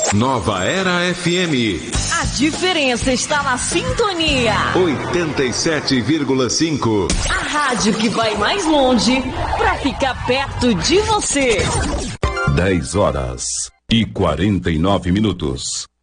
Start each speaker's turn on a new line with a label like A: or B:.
A: Nova Era FM.
B: A diferença está na sintonia.
A: 87,5.
B: A rádio que vai mais longe para ficar perto de você.
A: 10 horas e 49 minutos.